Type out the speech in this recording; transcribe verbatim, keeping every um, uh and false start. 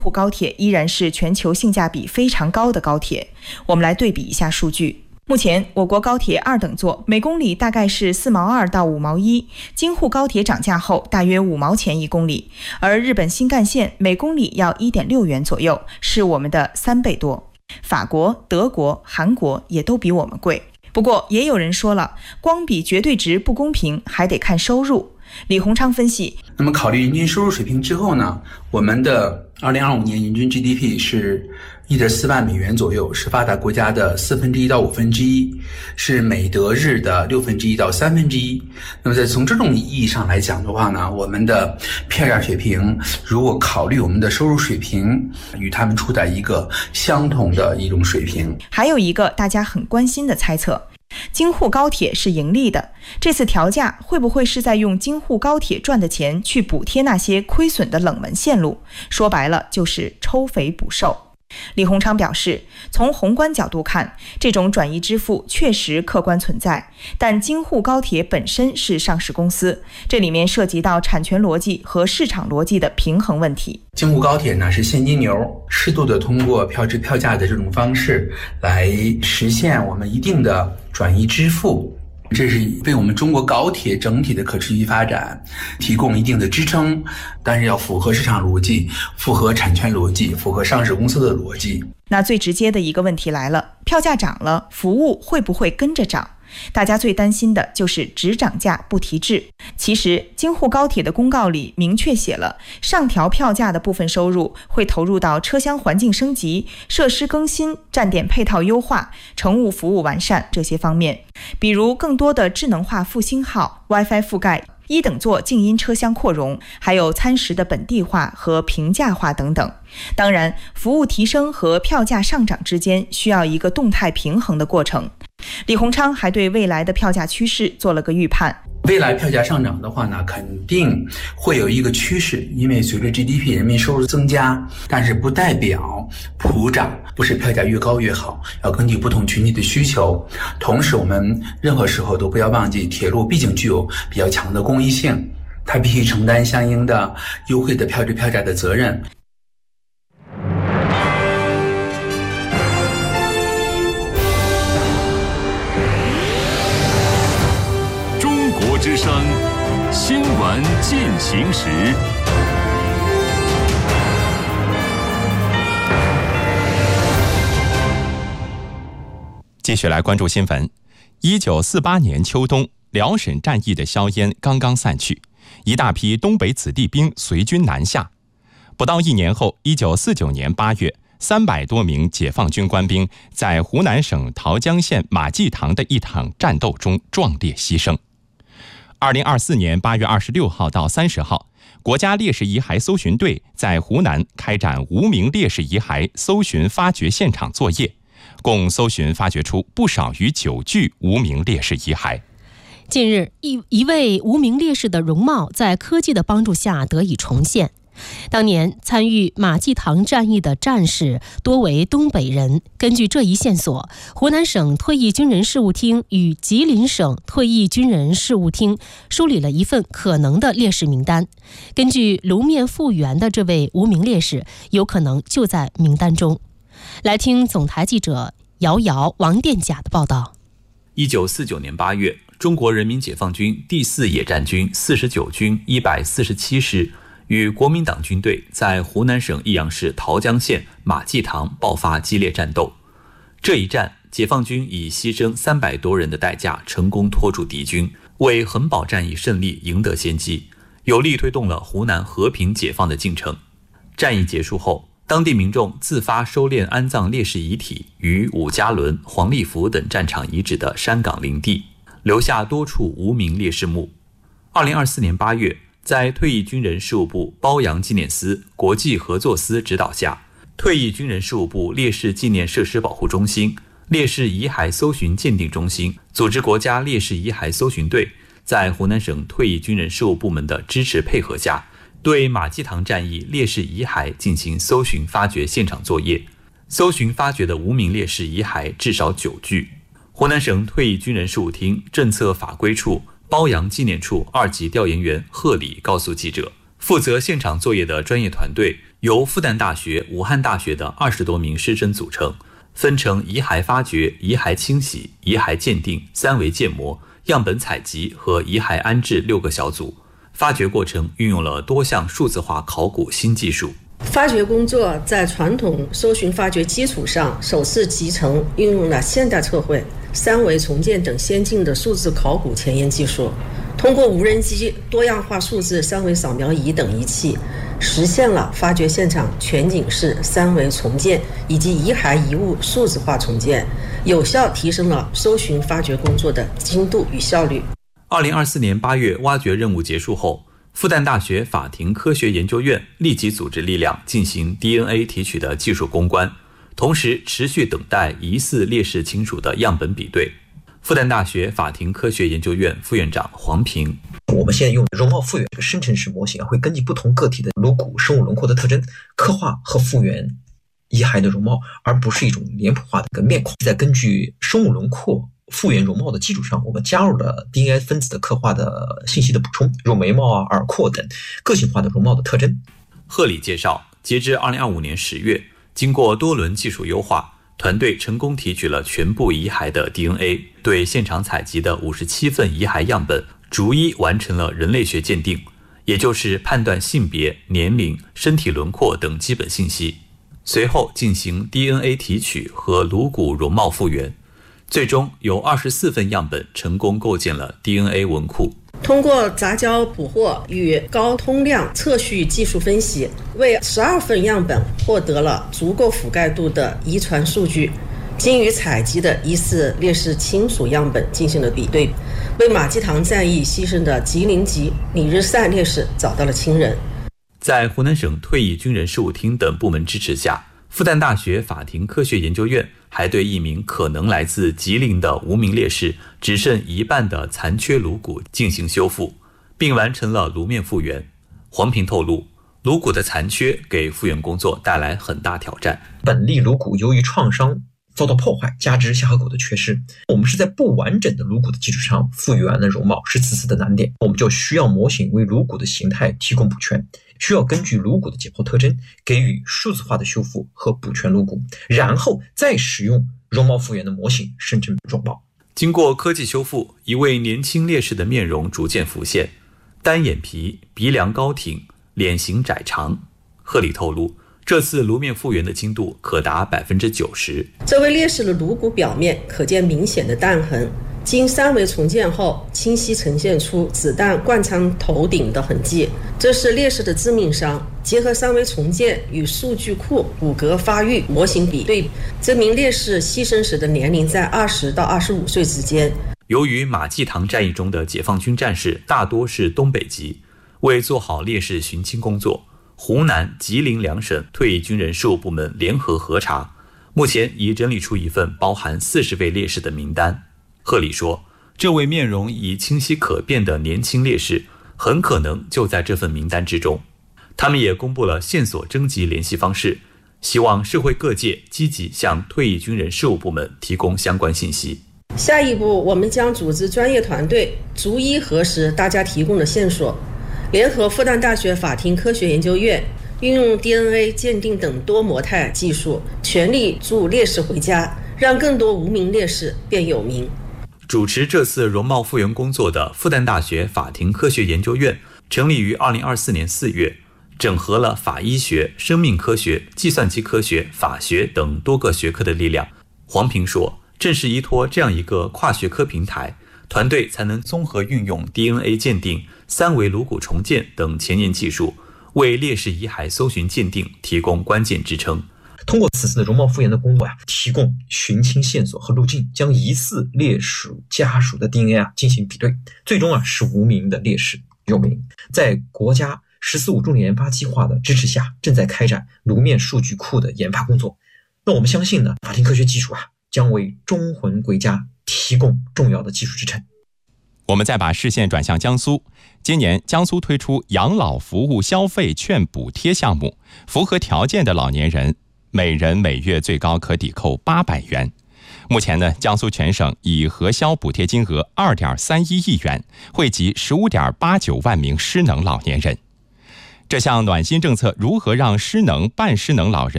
沪高铁依然是全球性价比非常高的高铁。我们来对比一下数据。目前我国高铁二等座每公里大概是四毛二到五毛一，京沪高铁涨价后大约五毛钱一公里，而日本新干线每公里要 一点六元左右，是我们的三倍多。法国、德国、韩国也都比我们贵。不过也有人说了，光比绝对值不公平，还得看收入。李鸿昌分析， 那么考虑人均收入水平之后呢，我们的二零二五年人均 G D P 是 一点四万美元左右，是发达国家的四分之一到五分之一，是美德日的六分之一到三分之一。那么在从这种意义上来讲的话呢，我们的票价水平如果考虑我们的收入水平，与他们处在一个相同的一种水平。 还有一个大家很关心的猜测，京沪高铁是盈利的，这次调价会不会是在用京沪高铁赚的钱去补贴那些亏损的冷门线路？说白了就是抽肥补瘦。李鸿昌表示，从宏观角度看，这种转移支付确实客观存在，但京沪高铁本身是上市公司，这里面涉及到产权逻辑和市场逻辑的平衡问题。 京沪高铁呢是现金流，适度的通过票制票价的这种方式来实现我们一定的转移支付，这是为我们中国高铁整体的可持续发展提供一定的支撑，但是要符合市场逻辑，符合产权逻辑，符合上市公司的逻辑。 那最直接的一个问题来了，票价涨了，服务会不会跟着涨？大家最担心的就是只涨价不提质。其实京沪高铁的公告里明确写了，上调票价的部分收入会投入到车厢环境升级、设施更新、站点配套优化、乘务服务完善这些方面，比如更多的智能化复兴号、WiFi 覆盖、一等座静音车厢扩容，还有餐食的本地化和平价化等等。当然，服务提升和票价上涨之间需要一个动态平衡的过程。李鸿昌还对未来的票价趋势做了个预判。 未来票价上涨的话呢，肯定会有一个趋势，因为随着 G D P 人民收入增加，但是不代表普涨，不是票价越高越好，要根据不同群体的需求。同时我们任何时候都不要忘记，铁路毕竟具有比较强的公益性，它必须承担相应的优惠的票制票价的责任。 之声新闻进行时， 继续来关注新闻。一九四八年秋冬，辽沈战役的硝烟刚刚散去，一大批东北子弟兵随军南下。不到一年后，一九四九年八月，三百多名解放军官兵在湖南省桃江县马季塘的一场战斗中壮烈牺牲。二零二四年八月二十六号到三十号，国家烈士遗骸搜寻队在湖南开展无名烈士遗骸搜寻发掘现场作业，共搜寻发掘出不少于九具无名烈士遗骸。 近日，一一位无名烈士的容貌在科技的帮助下得以重现。当年参与马季塘战役的战士多为东北人。根据这一线索，湖南省退役军人事务厅与吉林省退役军人事务厅梳理了一份可能的烈士名单。根据颅面复原的这位无名烈士，有可能就在名单中。来听总台记者姚瑶、王殿甲的报道。 一九四九年八月，中国人民解放军第四野战军四十九军一百四十七师与国民党军队在湖南省益阳市桃江县马季塘爆发激烈战斗。这一战，解放军以牺牲三百多人的代价成功拖住敌军，为衡宝战役胜利赢得先机，有力推动了湖南和平解放的进程。战役结束后，当地民众自发收敛安葬烈士遗体于伍家仑、黄立福等战场遗址的山岗林地，留下多处无名烈士墓。二零二四年八月，在退役军人事务部褒扬纪念司国际合作司指导下，退役军人事务部烈士纪念设施保护中心、烈士遗骸搜寻鉴定中心组织国家烈士遗骸搜寻队，在湖南省退役军人事务部门的支持配合下，对马季塘战役烈士遗骸进行搜寻发掘现场作业。搜寻发掘的无名烈士遗骸至少九具。湖南省退役军人事务厅政策法规处褒扬纪念处二级调研员贺礼告诉记者， 负责现场作业的专业团队由复旦大学、武汉大学的二十多名师生组成，分成遗骸发掘、遗骸清洗、遗骸鉴定、三维建模、样本采集和遗骸安置六个小组。发掘过程运用了多项数字化考古新技术。 发掘工作在传统搜寻发掘基础上，首次集成运用了现代测绘、三维重建等先进的数字考古前沿技术，通过无人机、多样化数字三维扫描仪等仪器，实现了发掘现场全景式三维重建以及遗骸遗物数字化重建，有效提升了搜寻发掘工作的精度与效率。 二零二四年八月，挖掘任务结束后，复旦大学法庭科学研究院立即组织力量进行 D N A 提取的技术攻关，同时持续等待疑似烈士亲属的样本比对。复旦大学法庭科学研究院副院长黄平： 我们现在用容貌复原这个生成式模型啊，会根据不同个体的颅骨生物轮廓的特征，刻画和复原遗骸的容貌，而不是一种脸谱化的个面孔。在根据生物轮廓复原容貌的基础上，我们加入了 D N A 分子的刻画的信息的补充，如眉毛啊、耳廓等个性化的容貌的特征。 贺礼介绍，截至二零二五年十月，经过多轮技术优化，团队成功提取了全部遗骸的 D N A， 对现场采集的五十七份遗骸样本逐一完成了人类学鉴定，也就是判断性别、年龄、身体轮廓等基本信息，随后进行 D N A 提取和颅骨容貌复原。最终有二十四份样本成功构建了 D N A 文库。 通过杂交捕获与高通量测序技术分析，为十二份样本获得了足够覆盖度的遗传数据，经与采集的疑似烈士亲属样本进行了比对，为马济堂战役牺牲的吉林籍李日善烈士找到了亲人。 在湖南省退役军人事务厅等部门支持下，复旦大学法庭科学研究院还对一名可能来自吉林的无名烈士只剩一半的残缺颅骨进行修复，并完成了颅面复原。黄平透露，颅骨的残缺给复原工作带来很大挑战。 本例颅骨由于创伤遭到破坏，加之下颌骨的缺失，我们是在不完整的颅骨的基础上复原了容貌，是此次的难点。我们就需要模型为颅骨的形态提供补全，需要根据颅骨的解剖特征给予数字化的修复和补全颅骨，然后再使用容貌复原的模型生成容貌。 经过科技修复，一位年轻烈士的面容逐渐浮现，单眼皮，鼻梁高挺，脸型窄长。贺礼透露，这次颅面复原的精度可达 百分之九十。 这位烈士的颅骨表面可见明显的弹痕，经三维重建后清晰呈现出子弹贯穿头顶的痕迹，这是烈士的致命伤。结合三维重建与数据库骨骼发育模型比对，这名烈士牺牲时的年龄在二十到二十五岁之间。 由于马济堂战役中的解放军战士大多是东北籍，为做好烈士寻亲工作，湖南、吉林两省退役军人事务部门联合核查，目前已整理出一份包含四十位烈士的名单。贺礼说，这位面容已清晰可辨的年轻烈士很可能就在这份名单之中。他们也公布了线索征集联系方式，希望社会各界积极向退役军人事务部门提供相关信息。 下一步，我们将组织专业团队逐一核实大家提供的线索，联合复旦大学法庭科学研究院，运用 D N A 鉴定等多模态技术，全力助烈士回家，让更多无名烈士变有名。 主持这次容貌复原工作的复旦大学法庭科学研究院成立于二零二四年四月，整合了法医学、生命科学、计算机科学、法学等多个学科的力量。黄平说，正是依托这样一个跨学科平台，团队才能综合运用 D N A 鉴定、三维颅骨重建等前沿技术，为烈士遗骸搜寻鉴定提供关键支撑。 通过此次的容貌复原的工作呀、啊，提供寻亲线索和路径，将疑似烈士家属的 D N A 啊进行比对，最终啊使无名的烈士有名。在国家“十四五”重点研发计划的支持下，正在开展颅面数据库的研发工作。那我们相信呢，法庭科学技术啊将为忠魂归家提供重要的技术支撑。 我们再把视线转向江苏，今年江苏推出养老服务消费券补贴项目，符合条件的老年人每人每月最高可抵扣八百元。目前呢，江苏全省已核销补贴金额 二点三一亿元，惠及 十五点八九万名失能老年人。 这项暖心政策如何让失能、半失能老人